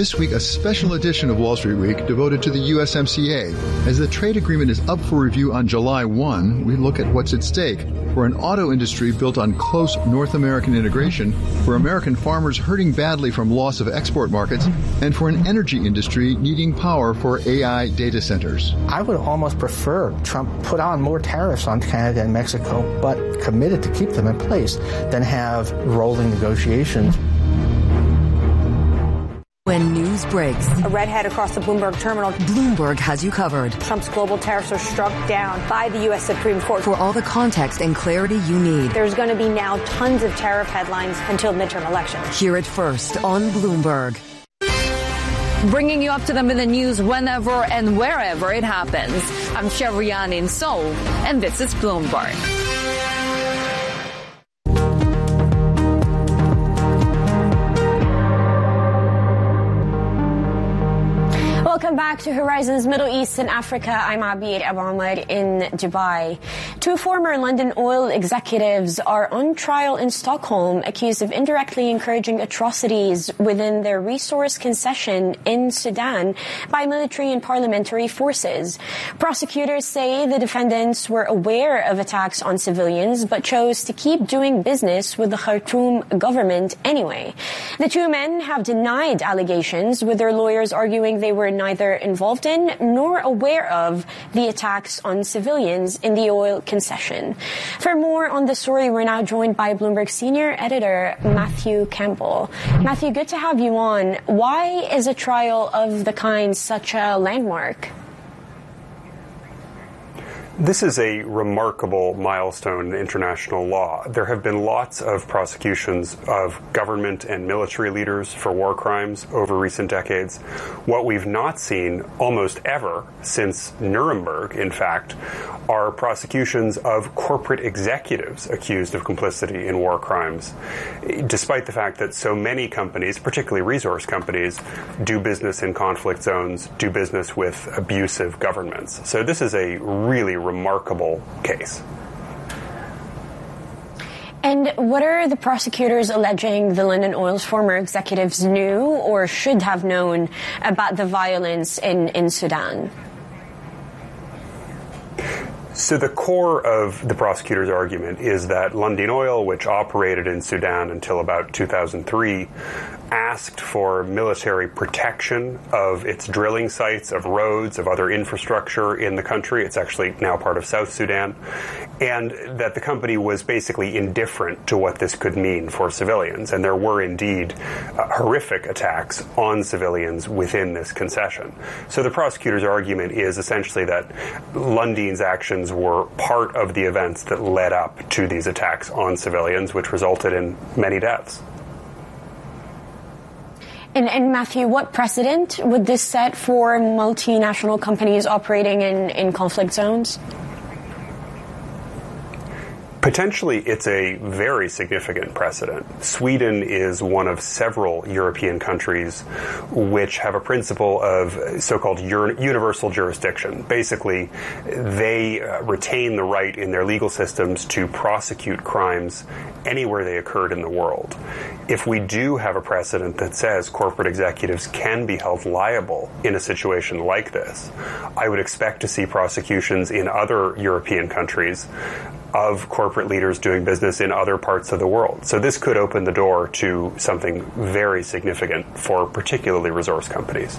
This week, a special edition of Wall Street Week devoted to the USMCA. As the trade agreement is up for review on July 1, we look at what's at stake for an auto industry built on close North American integration, for American farmers hurting badly from loss of export markets, and for an energy industry needing power for AI data centers. I would almost prefer Trump put on more tariffs on Canada and Mexico, but committed to keep them in place, than have rolling negotiations. When news breaks, a redhead across the Bloomberg terminal. Bloomberg has you covered. Trump's global tariffs are struck down by the U.S. Supreme Court. For all the context and clarity you need. There's going to be now tons of tariff headlines until midterm elections. Hear it first on Bloomberg. Bringing you up to them in the news whenever and wherever it happens. I'm Shevrian in Seoul, and this is Bloomberg. Welcome back to Horizons Middle East and Africa. I'm Abir Abahmed in Dubai. Two former London Oil executives are on trial in Stockholm, accused of indirectly encouraging atrocities within their resource concession in Sudan by military and parliamentary forces. Prosecutors say the defendants were aware of attacks on civilians but chose to keep doing business with the Khartoum government anyway. The two men have denied allegations, with their lawyers arguing they were neither involved in nor aware of the attacks on civilians in the oil concession. For more on the story, we're now joined by Bloomberg senior editor Matthew Campbell. Matthew, good to have you on. Why is a trial of the kind such a landmark? This is a remarkable milestone in international law. There have been lots of prosecutions of government and military leaders for war crimes over recent decades. What we've not seen almost ever since Nuremberg, in fact, are prosecutions of corporate executives accused of complicity in war crimes, despite the fact that so many companies, particularly resource companies, do business in conflict zones, do business with abusive governments. So this is a really remarkable case. And what are the prosecutors alleging the London Oil's former executives knew or should have known about the violence in Sudan? So the core of the prosecutor's argument is that Lundin Oil, which operated in Sudan until about 2003, asked for military protection of its drilling sites, of roads, of other infrastructure in the country. It's actually now part of South Sudan. And that the company was basically indifferent to what this could mean for civilians. And there were indeed horrific attacks on civilians within this concession. So the prosecutor's argument is essentially that Lundin's actions were part of the events that led up to these attacks on civilians, which resulted in many deaths. And Matthew, what precedent would this set for multinational companies operating in conflict zones? Potentially, it's a very significant precedent. Sweden is one of several European countries which have a principle of so-called universal jurisdiction. Basically, they retain the right in their legal systems to prosecute crimes anywhere they occurred in the world. If we do have a precedent that says corporate executives can be held liable in a situation like this, I would expect to see prosecutions in other European countries of corporate leaders doing business in other parts of the world. So this could open the door to something very significant for particularly resource companies.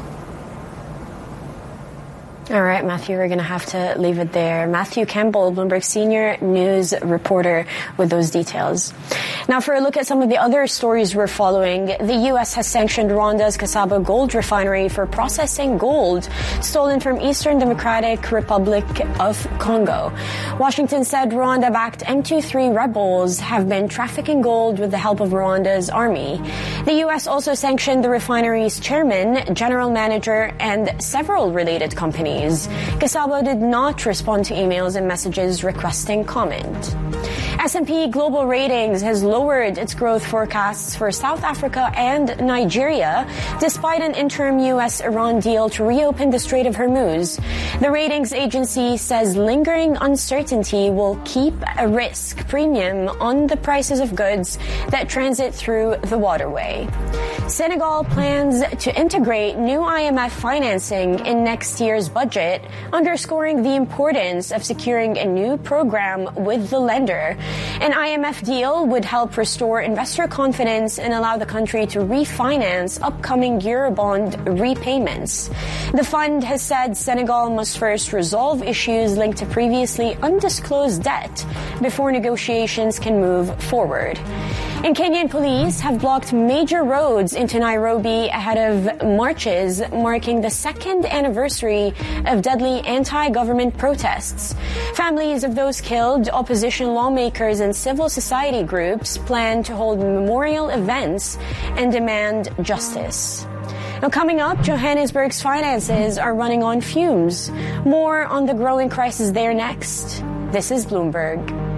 All right, Matthew, we're going to have to leave it there. Matthew Campbell, Bloomberg senior news reporter, with those details. Now, for a look at some of the other stories we're following, the U.S. has sanctioned Rwanda's Kasaba Gold Refinery for processing gold stolen from Eastern Democratic Republic of Congo. Washington said Rwanda-backed M23 rebels have been trafficking gold with the help of Rwanda's army. The U.S. also sanctioned the refinery's chairman, general manager, and several related companies. Kasaba did not respond to emails and messages requesting comment. S&P Global Ratings has lowered its growth forecasts for South Africa and Nigeria, despite an interim U.S.-Iran deal to reopen the Strait of Hormuz. The ratings agency says lingering uncertainty will keep a risk premium on the prices of goods that transit through the waterway. Senegal plans to integrate new IMF financing in next year's budget, underscoring the importance of securing a new program with the lender. An IMF deal would help restore investor confidence and allow the country to refinance upcoming Eurobond repayments. The fund has said Senegal must first resolve issues linked to previously undisclosed debt before negotiations can move forward. And Kenyan police have blocked major roads into Nairobi ahead of marches marking the second anniversary of deadly anti-government protests. Families of those killed, opposition lawmakers, and civil society groups plan to hold memorial events and demand justice. Now, coming up, Johannesburg's finances are running on fumes. More on the growing crisis there next. This is Bloomberg.